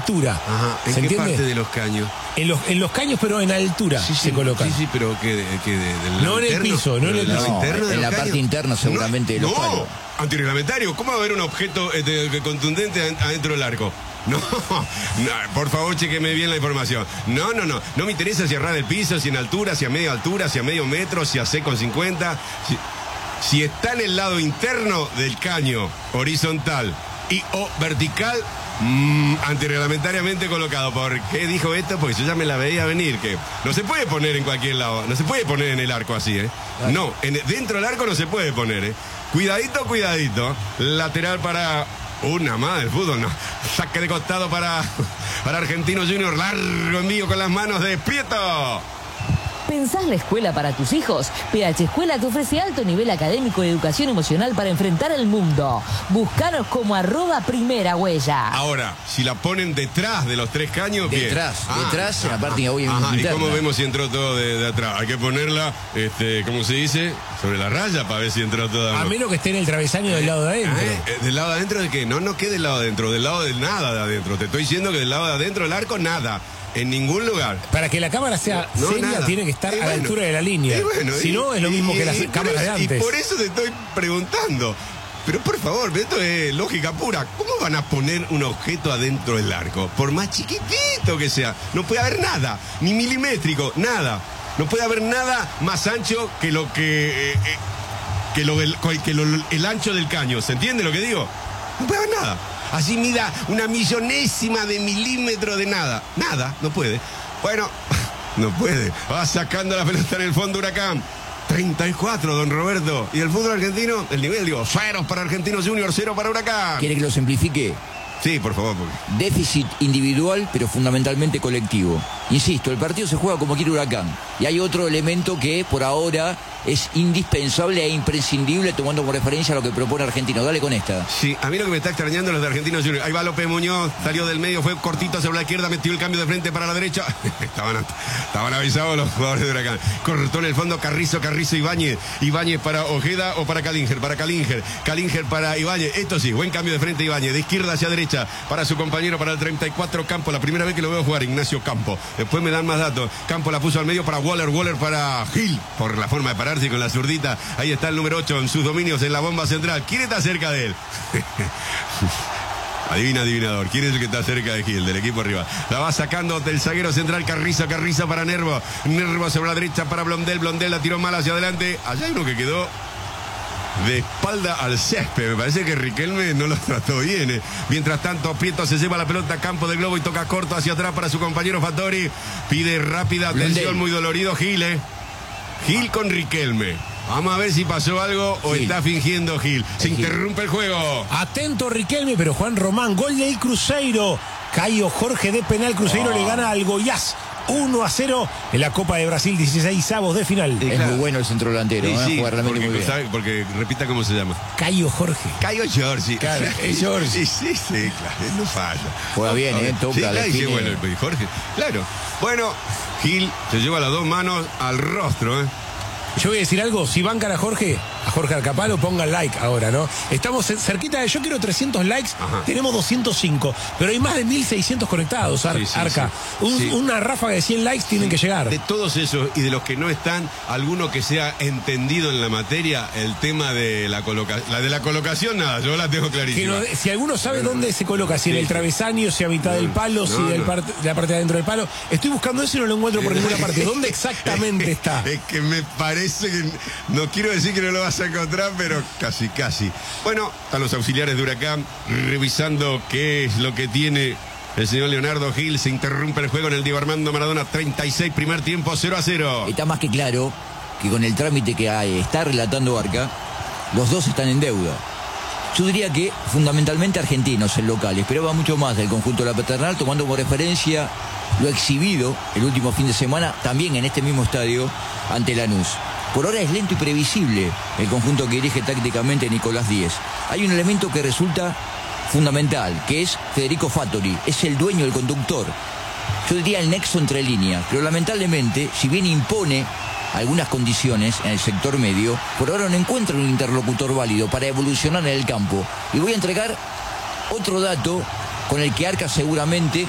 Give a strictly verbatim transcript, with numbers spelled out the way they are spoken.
altura. Ajá. ¿En ¿Se qué entiende? parte de los caños? En los, en los caños, pero en altura Sí, sí, se colocan. Sí, sí, pero que, de, que de, del No en el interno, piso, no en el del piso. lado No, interno de en los la parte caños. interna seguramente de los no, palos. No, antirreglamentario. ¿Cómo va a haber un objeto este, contundente adentro del arco? No, no, por favor, chequeme bien la información. No, no, no. No me interesa si a ras del piso, si en altura, si a media altura, si a medio metro, si a C con cincuenta. Si, si está en el lado interno del caño, horizontal y o vertical, mmm, antirreglamentariamente colocado. ¿Por qué dijo esto? Porque yo ya me la veía venir, que no se puede poner en cualquier lado. No se puede poner en el arco así, ¿eh? No, en, dentro del arco no se puede poner, ¿eh? Cuidadito, cuidadito. Lateral para... Una más del fútbol, no. Saque de costado para, para Argentino Junior. Largo envío con las manos de Prieto. ¿Pensás la escuela para tus hijos? P H Escuela te ofrece alto nivel académico y educación emocional para enfrentar el mundo. Búscanos como arroba primera huella. Ahora, si la ponen detrás de los tres caños, bien. Detrás, Ah, detrás, en la parte ajá, obviamente ajá. ¿Y interna. cómo vemos si entró todo de, de atrás? Hay que ponerla, este, ¿cómo se dice? Sobre la raya para ver si entró toda. A menos que esté en el travesaño del lado de adentro. Eh, eh, ¿Del lado de adentro de qué? No, no que del lado de adentro, del lado de nada de adentro. Te estoy diciendo que del lado de adentro del arco, nada. En ningún lugar. Para que la cámara sea No, seria, nada. tiene que estar Y a la bueno, altura de la línea. y bueno, si y- no, es lo y- mismo que y- las y por cámaras eso- de antes. Y por eso te estoy preguntando. Pero por favor, esto es lógica pura. ¿Cómo van a poner un objeto adentro del arco? Por más chiquitito que sea. No puede haber nada, ni milimétrico, nada. No puede haber nada más ancho que lo que... eh, eh, que, lo, el, que lo, el ancho del caño. ¿Se entiende lo que digo? No puede haber nada. Así mida una millonésima de milímetro de nada. Nada, no puede. Bueno, no puede. Va sacando la pelota en el fondo Huracán. treinta y cuatro, don Roberto. Y el fútbol argentino, el nivel, digo, ceros para Argentinos Junior, cero para Huracán. ¿Quiere que lo simplifique? Sí, por favor. Porque... Déficit individual, pero fundamentalmente colectivo. Insisto, el partido se juega como quiere Huracán. Y hay otro elemento que por ahora es indispensable e imprescindible, tomando como referencia lo que propone Argentino. Dale con esta. Sí, a mí lo que me está extrañando los de Argentinos Junior. Ahí va López Muñoz, salió del medio, fue cortito sobre la izquierda, metió el cambio de frente para la derecha. estaban, estaban avisados los jugadores de Huracán. Cortó en el fondo Carrizo, Carrizo, Ibáñez. Ibáñez para Ojeda o para Calinger, para Calinger. Calinger para Ibáñez. Esto sí, buen cambio de frente Ibáñez. De izquierda hacia derecha para su compañero, para el treinta y cuatro Campo. La primera vez que lo veo jugar, Ignacio Campo. Después me dan más datos. Campo la puso al medio para Waller, Waller para Gil. Por la forma de pararse con la zurdita. Ahí está el número ocho en sus dominios en la bomba central. ¿Quién está cerca de él? Adivina, adivinador. ¿Quién es el que está cerca de Gil, del equipo arriba? La va sacando del zaguero central Carrizo, Carrizo para Nervo. Nervo sobre la derecha para Blondel. Blondel la tiró mal hacia adelante. Allá hay uno que quedó de espalda al césped. Me parece que Riquelme no lo trató bien. ¿eh? Mientras tanto, Prieto se lleva la pelota a campo de globo y toca corto hacia atrás para su compañero Fattori. Pide rápida atención, Blondel. muy dolorido Gil. ¿eh? Gil con Riquelme. Vamos a ver si pasó algo o Gil. está fingiendo Gil. Se Gil. interrumpe el juego. Atento Riquelme, pero Juan Román, gol del Cruzeiro. Caio Jorge de penal, Cruzeiro Oh. le gana al Goiás uno a cero en la Copa de Brasil, dieciséis avos de final. Sí, Es claro. muy bueno el centro delantero, Sí, ¿eh? sí, Juega realmente porque, muy bien. sabe- porque repita cómo se llama. Caio Jorge. Caio Giorgi. Claro, es Giorgi. Sí, sí, sí, claro, él no falla. Juega bien, ¿eh? Toca, Sí, claro, define. sí, bueno, el Jorge. Claro. Bueno, Gil se lleva las dos manos al rostro, ¿eh? Yo voy a decir algo, si bancan a Jorge, a Jorge Alcapalo, pongan like ahora, ¿no? Estamos cerquita de, yo quiero trescientos likes, Ajá. tenemos doscientos cinco, pero hay más de mil seiscientos conectados, Ar- Sí, sí, Arca. sí. Un- Sí. Una ráfaga de cien likes tienen que llegar. De todos esos y de los que no están, alguno que sea entendido en la materia, el tema de la colocación. La de la colocación, nada, yo la tengo Que clarísima. no- si alguno sabe dónde se coloca, si en Sí. el travesaño, si a mitad del palo, si No, del no. parte- de la parte de adentro del palo. Estoy buscando eso y no lo encuentro por ninguna parte. ¿Dónde exactamente está? Es que me parece que, no quiero decir que no lo vas a encontrar, pero casi, casi. Bueno, están los auxiliares de Huracán revisando qué es lo que tiene el señor Leonardo Gil. Se interrumpe el juego en el Diego Armando Maradona, treinta y seis, primer tiempo, cero a cero. Está más que claro que con el trámite que hay, está relatando Barca, los dos están en deuda. Yo diría que fundamentalmente argentinos, el local. Esperaba mucho más del conjunto de la Paternal, tomando como referencia lo exhibido el último fin de semana, también en este mismo estadio, ante Lanús. Por ahora es lento y previsible el conjunto que dirige tácticamente Nicolás Díez. Hay un elemento que resulta fundamental, que es Federico Fattori. Es el dueño, el conductor. Yo diría el nexo entre líneas, pero lamentablemente, si bien impone algunas condiciones en el sector medio, por ahora no encuentra un interlocutor válido para evolucionar en el campo. Y voy a entregar otro dato con el que Arca seguramente